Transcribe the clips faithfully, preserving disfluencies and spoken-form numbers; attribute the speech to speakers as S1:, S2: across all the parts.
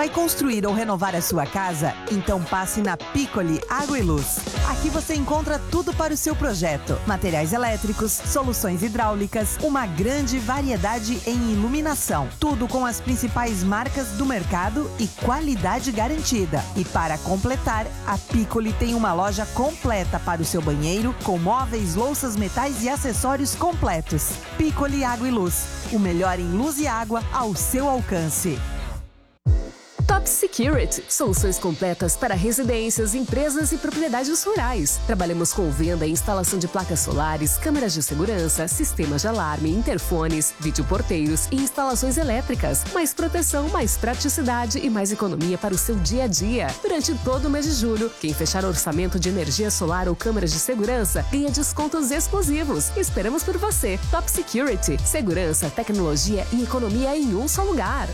S1: Vai construir ou renovar a sua casa? Então passe na Piccoli Água e Luz. Aqui você encontra tudo para o seu projeto. Materiais elétricos, soluções hidráulicas, uma grande variedade em iluminação. Tudo com as principais marcas do mercado e qualidade garantida. E para completar, a Piccoli tem uma loja completa para o seu banheiro, com móveis, louças, metais e acessórios completos. Piccoli Água e Luz. O melhor em luz e água ao seu alcance.
S2: Top Security, soluções completas para residências, empresas e propriedades rurais. Trabalhamos com venda e instalação de placas solares, câmeras de segurança, sistemas de alarme, interfones, videoporteiros e instalações elétricas. Mais proteção, mais praticidade e mais economia para o seu dia a dia. Durante todo o mês de julho, quem fechar orçamento de energia solar ou câmeras de segurança ganha descontos exclusivos. Esperamos por você. Top Security, segurança, tecnologia e economia em um só lugar.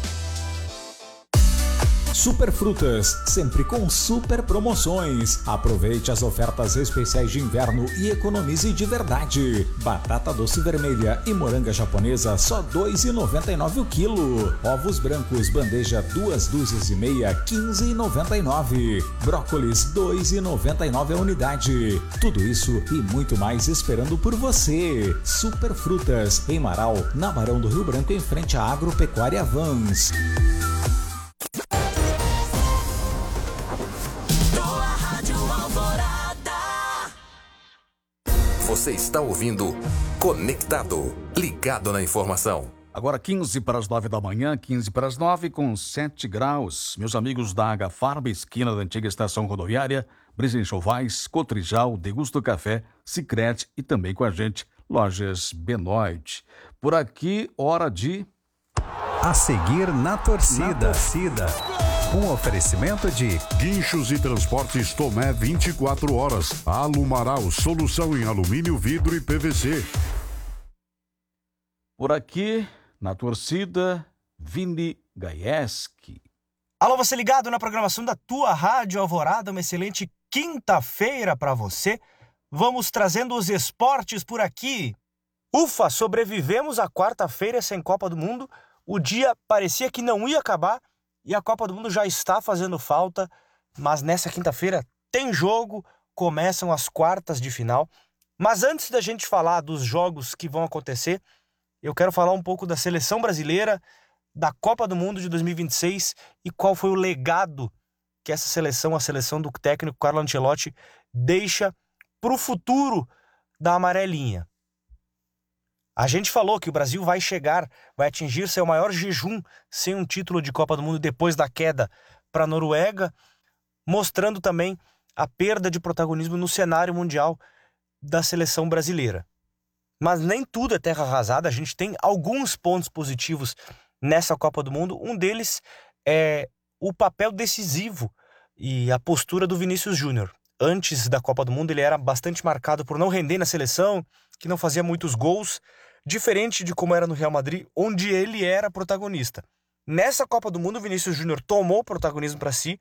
S3: Super Frutas, sempre com super promoções. Aproveite as ofertas especiais de inverno e economize de verdade. Batata doce vermelha e moranga japonesa só dois reais e noventa e nove centavos o quilo. Ovos brancos, bandeja duas dúzias e meia, quinze reais e noventa e nove centavos. Brócolis, dois reais e noventa e nove centavos a unidade. Tudo isso e muito mais esperando por você. Super Frutas, em Marau, na Barão do Rio Branco, em frente à Agropecuária Vans.
S4: Você está ouvindo Conectado, ligado na informação.
S5: Agora quinze para as nove da manhã, quinze para as nove, com sete graus. Meus amigos da H Farm, esquina da antiga estação rodoviária, Brisa em Chovais, Cotrijal, Degusto Café, Sicredi e também com a gente, Lojas Benoit. Por aqui, hora de...
S6: A seguir na torcida. Na torcida. Um oferecimento de
S7: Guinchos e Transportes Tomé vinte e quatro horas. Alumaral, solução em alumínio, vidro e P V C.
S5: Por aqui, na torcida, Vini Gaieski.
S8: Alô, você ligado na programação da tua Rádio Alvorada, uma excelente quinta-feira para você. Vamos trazendo os esportes por aqui. Ufa, sobrevivemos à quarta-feira sem Copa do Mundo. O dia parecia que não ia acabar. E a Copa do Mundo já está fazendo falta, mas nessa quinta-feira tem jogo, começam as quartas de final. Mas antes da gente falar dos jogos que vão acontecer, eu quero falar um pouco da seleção brasileira, da Copa do Mundo de dois mil e vinte e seis e qual foi o legado que essa seleção, a seleção do técnico Carlo Ancelotti, deixa para o futuro da amarelinha. A gente falou que o Brasil vai chegar, vai atingir seu maior jejum sem um título de Copa do Mundo depois da queda para a Noruega, mostrando também a perda de protagonismo no cenário mundial da seleção brasileira. Mas nem tudo é terra arrasada, a gente tem alguns pontos positivos nessa Copa do Mundo. Um deles é o papel decisivo e a postura do Vinícius Júnior. Antes da Copa do Mundo ele era bastante marcado por não render na seleção, que não fazia muitos gols, diferente de como era no Real Madrid, onde ele era protagonista. Nessa Copa do Mundo, o Vinícius Júnior tomou o protagonismo para si,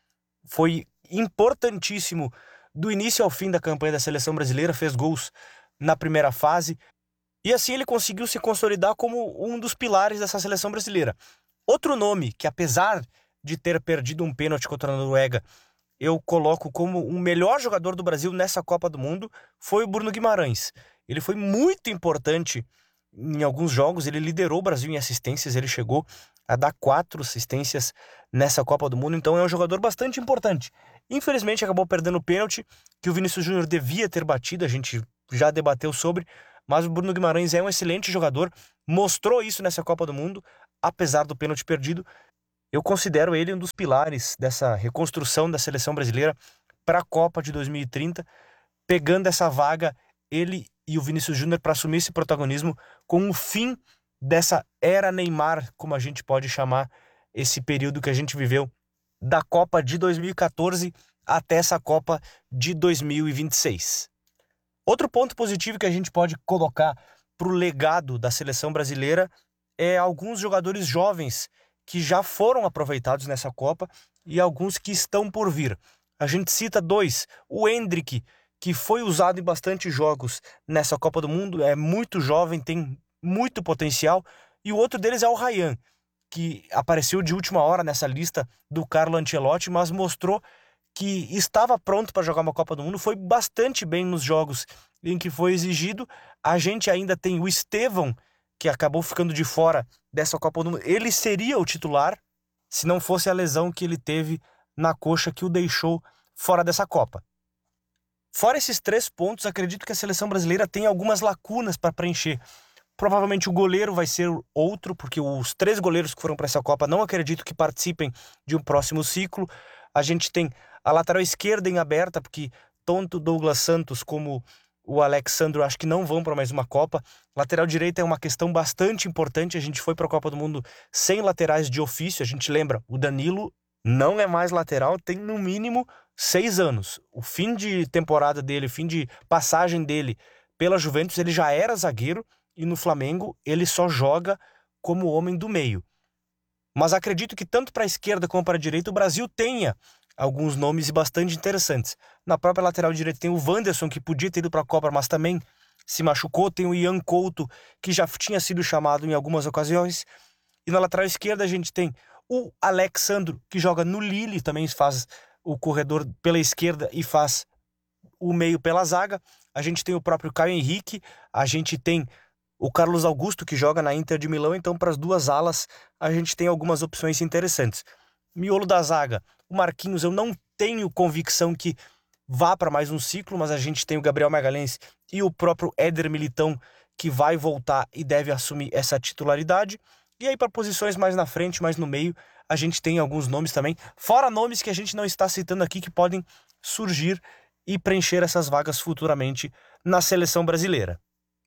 S8: foi importantíssimo do início ao fim da campanha da seleção brasileira, fez gols na primeira fase, e assim ele conseguiu se consolidar como um dos pilares dessa seleção brasileira. Outro nome que, apesar de ter perdido um pênalti contra a Noruega, eu coloco como o melhor jogador do Brasil nessa Copa do Mundo, foi o Bruno Guimarães. Ele foi muito importante em alguns jogos, ele liderou o Brasil em assistências, ele chegou a dar quatro assistências nessa Copa do Mundo, então é um jogador bastante importante. Infelizmente acabou perdendo o pênalti, que o Vinícius Júnior devia ter batido, a gente já debateu sobre, mas o Bruno Guimarães é um excelente jogador, mostrou isso nessa Copa do Mundo, apesar do pênalti perdido. Eu considero ele um dos pilares dessa reconstrução da seleção brasileira para a Copa de dois mil e trinta, pegando essa vaga, ele e o Vinícius Júnior, para assumir esse protagonismo com o fim dessa era Neymar, como a gente pode chamar esse período que a gente viveu da Copa de dois mil e quatorze até essa Copa de dois mil e vinte e seis. Outro ponto positivo que a gente pode colocar para o legado da seleção brasileira é alguns jogadores jovens que já foram aproveitados nessa Copa e alguns que estão por vir. A gente cita dois, o Endrick, que foi usado em bastante jogos nessa Copa do Mundo, é muito jovem, tem muito potencial, e o outro deles é o Ryan, que apareceu de última hora nessa lista do Carlo Ancelotti, mas mostrou que estava pronto para jogar uma Copa do Mundo, foi bastante bem nos jogos em que foi exigido. A gente ainda tem o Estevão, que acabou ficando de fora dessa Copa do Mundo. Ele seria o titular se não fosse a lesão que ele teve na coxa que o deixou fora dessa Copa. Fora esses três pontos, acredito que a seleção brasileira tem algumas lacunas para preencher. Provavelmente o goleiro vai ser outro, porque os três goleiros que foram para essa Copa não acredito que participem de um próximo ciclo. A gente tem a lateral esquerda em aberta, porque tanto Douglas Santos como o Alex Sandro acho que não vão para mais uma Copa. Lateral direita é uma questão bastante importante. A gente foi para a Copa do Mundo sem laterais de ofício. A gente lembra, o Danilo não é mais lateral, tem no mínimo seis anos. O fim de temporada dele, o fim de passagem dele pela Juventus, ele já era zagueiro, e no Flamengo ele só joga como homem do meio. Mas acredito que tanto para a esquerda como para a direita o Brasil tenha alguns nomes bastante interessantes. Na própria lateral direita tem o Wanderson, que podia ter ido para a Copa, mas também se machucou. Tem o Ian Couto, que já tinha sido chamado em algumas ocasiões. E na lateral esquerda a gente tem o Alex Sandro, que joga no Lille, também faz o corredor pela esquerda e faz o meio pela zaga. A gente tem o próprio Caio Henrique, a gente tem o Carlos Augusto, que joga na Inter de Milão. Então, para as duas alas, a gente tem algumas opções interessantes. Miolo da zaga, o Marquinhos, eu não tenho convicção que vá para mais um ciclo, mas a gente tem o Gabriel Magalhães e o próprio Éder Militão, que vai voltar e deve assumir essa titularidade. E aí, para posições mais na frente, mais no meio, a gente tem alguns nomes também, fora nomes que a gente não está citando aqui, que podem surgir e preencher essas vagas futuramente na seleção brasileira.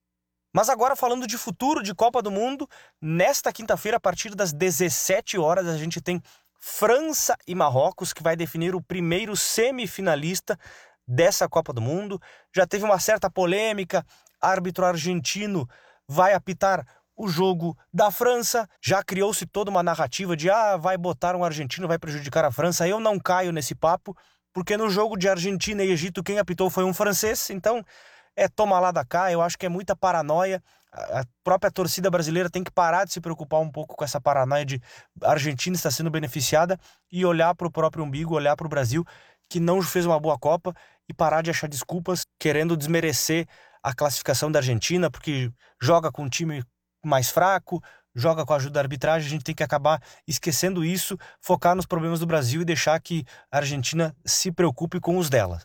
S8: Mas agora, falando de futuro de Copa do Mundo, nesta quinta-feira, a partir das dezessete horas, a gente tem França e Marrocos, que vai definir o primeiro semifinalista dessa Copa do Mundo. Já teve uma certa polêmica, árbitro argentino vai apitar o jogo da França, já criou-se toda uma narrativa de ah, vai botar um argentino, vai prejudicar a França. Eu não caio nesse papo, porque no jogo de Argentina e Egito quem apitou foi um francês, então é toma lá da cá. Eu acho que é muita paranoia. A própria torcida brasileira tem que parar de se preocupar um pouco com essa paranoia de a Argentina está sendo beneficiada e olhar para o próprio umbigo, olhar para o Brasil, que não fez uma boa Copa, e parar de achar desculpas querendo desmerecer a classificação da Argentina, porque joga com um time mais fraco, joga com a ajuda da arbitragem. A gente tem que acabar esquecendo isso, focar nos problemas do Brasil e deixar que a Argentina se preocupe com os dela.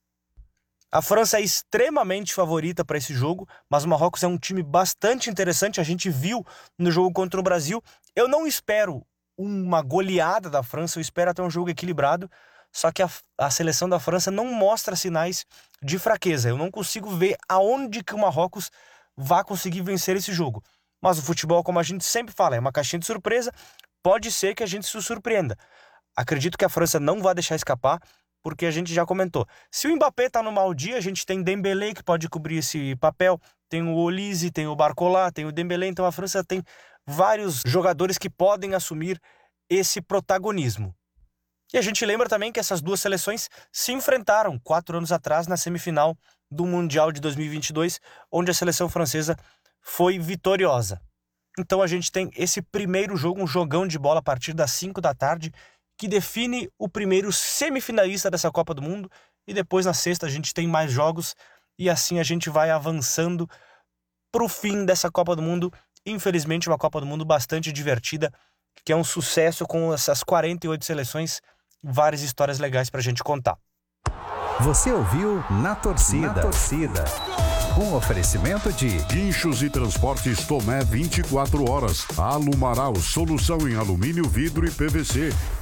S8: A França é extremamente favorita para esse jogo, mas o Marrocos é um time bastante interessante. A gente viu no jogo contra o Brasil. Eu não espero uma goleada da França, eu espero até um jogo equilibrado, só que a, a seleção da França não mostra sinais de fraqueza. Eu não consigo ver aonde que o Marrocos vai conseguir vencer esse jogo. Mas o futebol, como a gente sempre fala, é uma caixinha de surpresa. Pode ser que a gente se surpreenda. Acredito que a França não vai deixar escapar, porque a gente já comentou. Se o Mbappé tá no mau dia, a gente tem Dembélé, que pode cobrir esse papel. Tem o Olise, tem o Barcola, tem o Dembélé. Então a França tem vários jogadores que podem assumir esse protagonismo. E a gente lembra também que essas duas seleções se enfrentaram quatro anos atrás na semifinal do Mundial de dois mil e vinte e dois, onde a seleção francesa foi vitoriosa. Então a gente tem esse primeiro jogo, um jogão de bola a partir das cinco da tarde, que define o primeiro semifinalista dessa Copa do Mundo, e depois na sexta a gente tem mais jogos, e assim a gente vai avançando para o fim dessa Copa do Mundo. Infelizmente uma Copa do Mundo bastante divertida, que é um sucesso com essas quarenta e oito seleções, várias histórias legais para a gente contar.
S6: Você ouviu Na Torcida. Na Torcida. Um oferecimento de
S7: Guinchos e Transportes Tomé vinte e quatro horas. Alumaral, solução em alumínio, vidro e P V C.